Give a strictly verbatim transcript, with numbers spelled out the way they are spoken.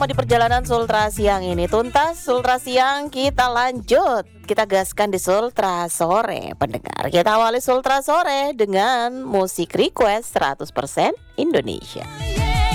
Di perjalanan Sultra Siang ini tuntas, Sultra Siang kita lanjut. Kita gaskan di Sultra Sore. Pendengar, kita awali Sultra Sore dengan musik request seratus persen Indonesia.